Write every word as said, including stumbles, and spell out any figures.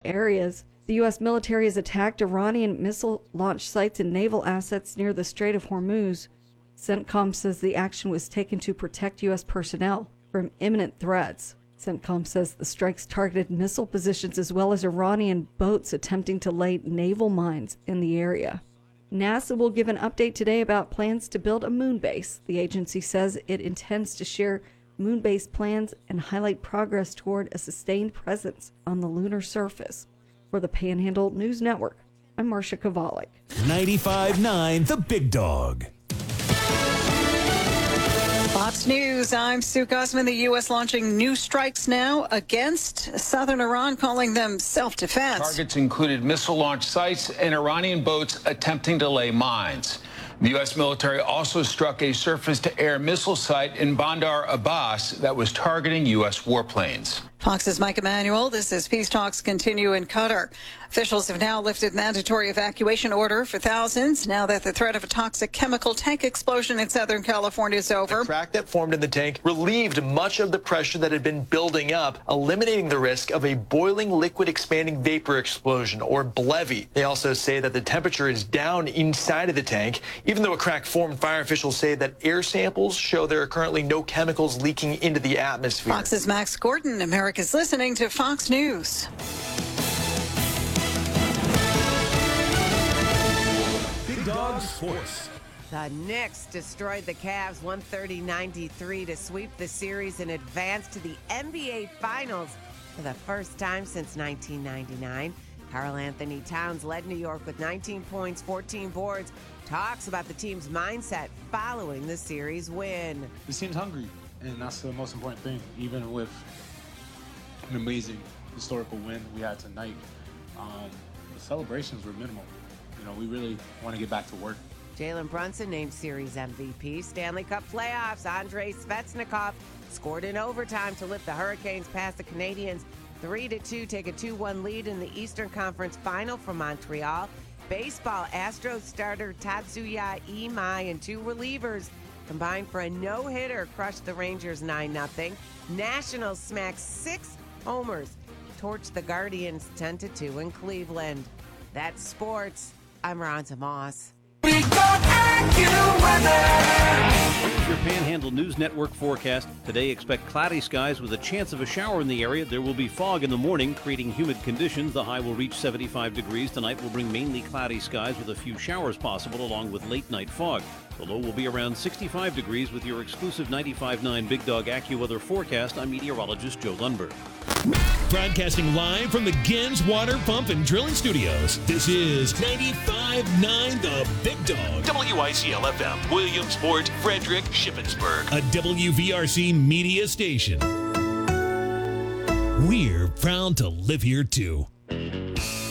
areas. The U S military has attacked Iranian missile launch sites and naval assets near the Strait of Hormuz. CENTCOM says the action was taken to protect U S personnel from imminent threats. CENTCOM says the strikes targeted missile positions as well as Iranian boats attempting to lay naval mines in the area. NASA will give an update today about plans to build a moon base. The agency says it intends to share moon base plans and highlight progress toward a sustained presence on the lunar surface. For the Panhandle News Network, I'm Marcia Kovalik. ninety-five point nine The Big Dog. Fox News, I'm Sue Guzman. The U S launching new strikes now against southern Iran, calling them self-defense. Targets included missile launch sites and Iranian boats attempting to lay mines. The U S military also struck a surface-to-air missile site in Bandar Abbas that was targeting U S warplanes. Fox's Mike Emanuel. This is Peace Talks continue in Qatar. Officials have now lifted mandatory evacuation order for thousands now that the threat of a toxic chemical tank explosion in Southern California is over. The crack that formed in the tank relieved much of the pressure that had been building up, eliminating the risk of a boiling liquid expanding vapor explosion, or B L E V I. They also say that the temperature is down inside of the tank. Even though a crack formed, fire officials say that air samples show there are currently no chemicals leaking into the atmosphere. Fox's Max Gordon. America's listening to Fox News. Big Dog Sports. The Knicks destroyed the Cavs one thirty to ninety-three to sweep the series and advance to the N B A Finals for the first time since nineteen ninety-nine. Karl Anthony Towns led New York with nineteen points, fourteen boards. Talks about the team's mindset following the series win. This team's hungry, and that's the most important thing. Even with an amazing historical win we had tonight, um, the celebrations were minimal. You know, we really want to get back to work. Jalen Brunson named series M V P. Stanley Cup playoffs, Andrei Svechnikov scored in overtime to lift the Hurricanes past the Canadiens three to two, take a two one lead in the Eastern Conference Final from Montreal. Baseball, Astros starter Tatsuya Imai and two relievers combined for a no-hitter, crushed the Rangers nine nothing. Nationals smacked six homers, torched the Guardians ten to two in Cleveland. That's sports. I'm Ronza Moss. Here's your Panhandle News Network forecast. Today, expect cloudy skies with a chance of a shower in the area. There will be fog in the morning, creating humid conditions. The high will reach seventy-five degrees. Tonight will bring mainly cloudy skies with a few showers possible, along with late-night fog. The low will be around sixty-five degrees with your exclusive ninety-five point nine Big Dog AccuWeather forecast. I'm meteorologist Joe Lundberg. Broadcasting live from the Gens Water Pump and Drilling Studios. This is ninety-five point nine The Big Dog. W I C L F M, Williamsport, Frederick, Shippensburg. A W V R C media station. We're proud to live here too.